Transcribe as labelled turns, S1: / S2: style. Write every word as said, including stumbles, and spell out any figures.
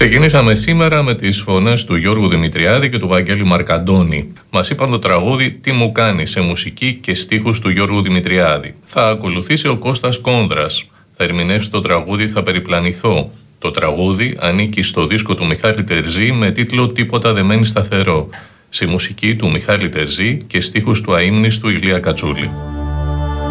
S1: Ξεκινήσαμε σήμερα με τις φωνές του Γιώργου Δημητριάδη και του Βαγγέλη Μαρκαντώνη. Μας είπαν το τραγούδι «Τι μου κάνει» σε μουσική και στίχους του Γιώργου Δημητριάδη. Θα ακολουθήσει ο Κώστας Κόνδρας. Θα ερμηνεύσει το τραγούδι «Θα περιπλανηθώ». Το τραγούδι ανήκει στο δίσκο του Μιχάλη Τερζή με τίτλο «Τίποτα δεν μένει σταθερό». Σε μουσική του Μιχάλη Τερζή και στίχους του αείμνηστου Ηλία Κατσούλη.